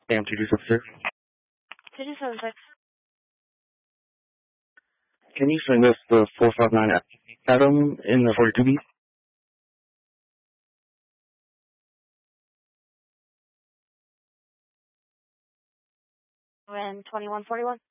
AM 226. 2276. Can you send us the 459 Adam in the 42B? When 2141?